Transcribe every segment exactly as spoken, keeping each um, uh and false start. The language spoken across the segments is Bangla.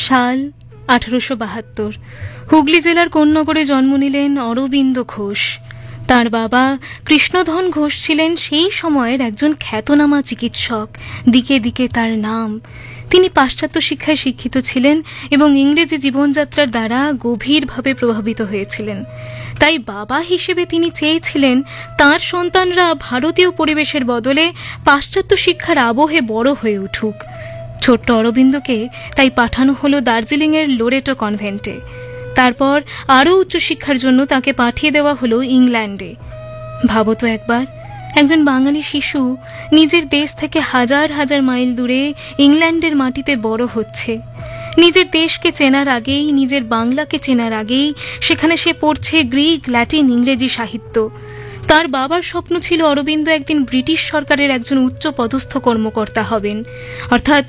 সাল আঠারোশো বাহাত্তর। হুগলি জেলার কোন্নগরে জন্ম নিলেন অরবিন্দ ঘোষ। তার বাবা কৃষ্ণধন ঘোষ ছিলেন সেই সময়ের একজন খ্যাতনামা চিকিৎসক, দিকে দিকে তার নাম। তিনি পাশ্চাত্য শিক্ষায় শিক্ষিত ছিলেন এবং ইংরেজি জীবনযাত্রার দ্বারা গভীরভাবে প্রভাবিত হয়েছিলেন। তাই বাবা হিসেবে তিনি চেয়েছিলেন তার সন্তানরা ভারতীয় পরিবেশের বদলে পাশ্চাত্য শিক্ষার আবহে বড় হয়ে উঠুক। ছোট্ট অরবিন্দকে তাই পাঠানো হলো দার্জিলিংয়ের লোরেটো কনভেন্টে। তারপর আরও উচ্চশিক্ষার জন্য তাকে পাঠিয়ে দেওয়া হলো ইংল্যান্ডে। ভাবতো একবার, একজন বাঙালি শিশু নিজের দেশ থেকে হাজার হাজার মাইল দূরে ইংল্যান্ডের মাটিতে বড় হচ্ছে। নিজের দেশকে চেনার আগেই, নিজের বাংলাকে চেনার আগেই সেখানে সে পড়ছে গ্রিক, ল্যাটিন, ইংরেজি সাহিত্য। তার বাবার স্বপ্ন ছিল অরবিন্দ একদিন ব্রিটিশ সরকারের একজন উচ্চ পদস্থ কর্মকর্তা হবেন। অর্থাৎ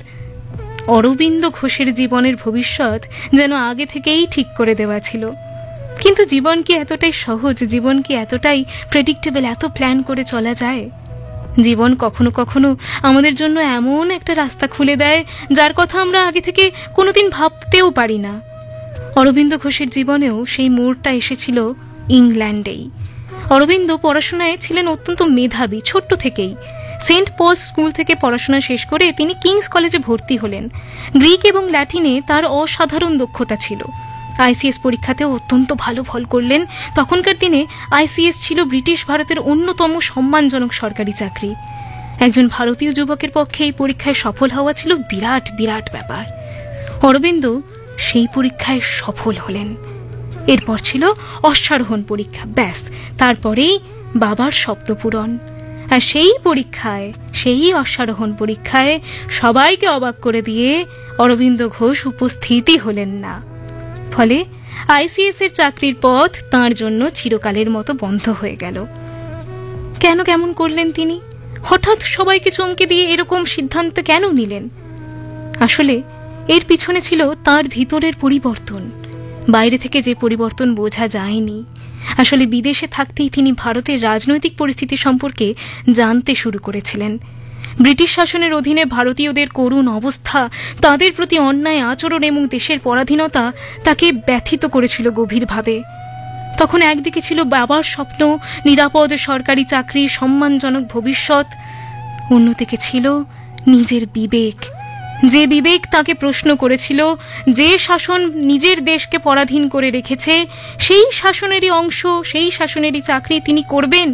অরবিন্দ ঘোষের জীবনের ভবিষ্যৎ যেন আগে থেকেই ঠিক করে দেওয়া ছিল। কিন্তু জীবন কি এতটাই সহজ? জীবন কি এতটাই প্রেডিক্টেবল? এত প্ল্যান করে চলা যায়? জীবন কখনো কখনো আমাদের জন্য এমন একটা রাস্তা খুলে দেয় যার কথা আমরা আগে থেকে কোনোদিন ভাবতেও পারি না। অরবিন্দ ঘোষের জীবনেও সেই মোড়টা এসেছিল ইংল্যান্ডেই। অরবিন্দ পড়াশোনায় ছিলেন অত্যন্ত মেধাবী ছোট্ট থেকেই। সেন্ট পলস স্কুল থেকে পড়াশোনা শেষ করে তিনি কিংস কলেজে ভর্তি হলেন। গ্রিক এবং ল্যাটিনে তার অসাধারণ দক্ষতা ছিল। আইসিএস পরীক্ষাতেও অত্যন্ত ভালো ফল করলেন। তখনকার দিনে আইসিএস ছিল ব্রিটিশ ভারতের অন্যতম সম্মানজনক সরকারি চাকরি। একজন ভারতীয় যুবকের পক্ষে এই পরীক্ষায় সফল হওয়া ছিল বিরাট বিরাট ব্যাপার। অরবিন্দ সেই পরীক্ষায় সফল হলেন। এরপর ছিল অশ্বারোহণ পরীক্ষা। ব্যাস, তারপরেই বাবার স্বপ্ন পূরণ। আর সেই পরীক্ষায়, সেই অশ্বারোহণ পরীক্ষায় সবাইকে অবাক করে দিয়ে অরবিন্দ ঘোষ উপস্থিতই হলেন না। ফলে আইসিএস এর চাকরির পথ তাঁর জন্য চিরকালের মতো বন্ধ হয়ে গেল। কেন কেমন করলেন তিনি? হঠাৎ সবাইকে চমকে দিয়ে এরকম সিদ্ধান্ত কেন নিলেন? আসলে এর পিছনে ছিল তার ভিতরের পরিবর্তন। বাইরে থেকে যে পরিবর্তন বোঝা যায়নি। আসলে বিদেশে থাকতেই তিনি ভারতের রাজনৈতিক পরিস্থিতি সম্পর্কে জানতে শুরু করেছিলেন। ব্রিটিশ শাসনের অধীনে ভারতীয়দের করুণ অবস্থা, তাদের প্রতি অন্যায় আচরণ এবং দেশের পরাধীনতা তাকে ব্যথিত করেছিল গভীরভাবে। তখন একদিকে ছিল বাবার স্বপ্ন, নিরাপদ সরকারি চাকরি, সম্মানজনক ভবিষ্যৎ। অন্যদিকে ছিল নিজের বিবেক, যে বিবেক তাকে প্রশ্ন করেছিল যে শাসন নিজের দেশকে পরাধীন করে রেখেছে সেই শাসনেরই অংশ, সেই শাসনেরই চাকরি তিনি করবেন।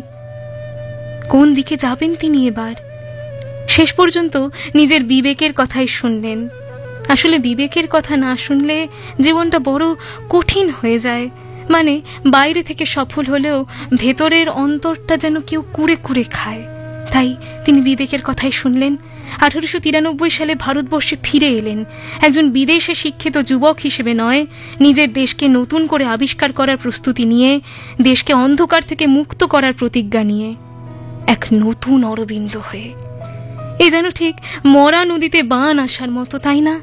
কোন দিকে যাবেন তিনি এবার? শেষ পর্যন্ত নিজের বিবেকের কথাই শুনলেন। আসলে বিবেকের কথা না শুনলে জীবনটা বড় কঠিন হয়ে যায়। মানে বাইরে থেকে সফল হলেও ভেতরের অন্তরটা যেন কেউ কুড়ে কুড়ে খায়। তাই তিনি বিবেকের কথাই শুনলেন। আঠারোশো তিরানব্বই সালে ভারতবর্ষে ফিরে এলেন একজন বিদেশে শিক্ষিত যুবক হিসেবে নয়, নিজের দেশকে নতুন করে আবিষ্কার করার প্রস্তুতি নিয়ে, দেশকে অন্ধকার থেকে মুক্ত করার প্রতিজ্ঞা নিয়ে, এক নতুন অরবিন্দ হয়ে। এ যেন ঠিক মরা নদীতে বান আসার মতো, তাই না?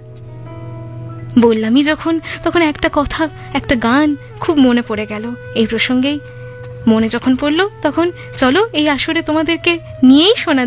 বললামই যখন, তখন একটা কথা, একটা গান খুব মনে পড়ে গেল। এই প্রসঙ্গেই মনে যখন পড়ল, তখন চলো এই আসরে তোমাদেরকে নিয়েই শোনা